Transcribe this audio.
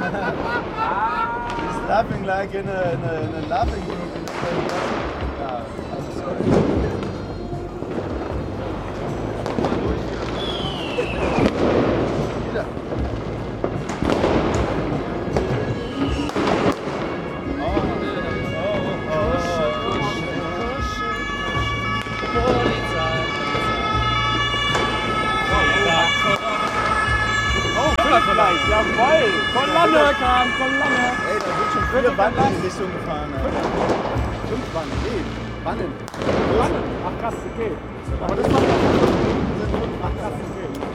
He's laughing like in a laughing group. Yeah, I'm sorry. Jawohl! Von Lanne kam, von Lanne! Ey, da sind schon viele Wannen in die Richtung gefahren. 5 Wannen, nee, Wannen. Ach krass, okay. Aber das war ach krass, okay.